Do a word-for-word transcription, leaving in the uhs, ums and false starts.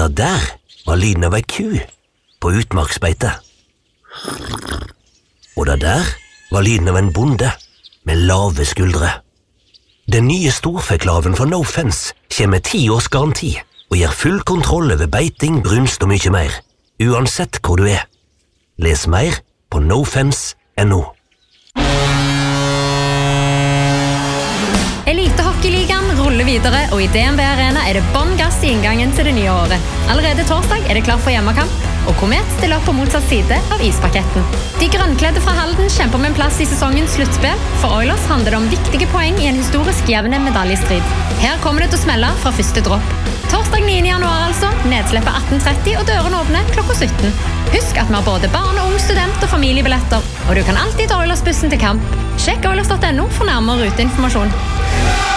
Det der var lyden av ei ku på utmarksbeite. Og det der var lyden av en bonde med lave skuldre. Den nye storfeklaven fra No Fence kommer med ti års garanti og gir full kontroll over beiting, brunst og mye mer, uansett hvor du er. Les mer på nofence punktum no. Elitehockeyligaen ruller videre, og i D N B Arena er det bånn gass i inngangen til det nye året. Allerede torsdag er det klart for hjemmekamp, og Komet stiller opp på motsatt side av ispaketten. De grønnkledde fra Halden kjemper med en plass i sesongens sluttspill. For Oilers handler det om viktige poeng i en historisk jevne medaljestrid. Her kommer det til å smelle fra første dropp. Torsdag niende januar altså, nedslippet atten tretti og dørene åpner klokka sytten. Husk at vi har både barn, ung, student og familiebilletter, og du kan alltid ta Oilers-bussen til kamp. Sjekk oilers punktum no for nærmere ruteinformasjon.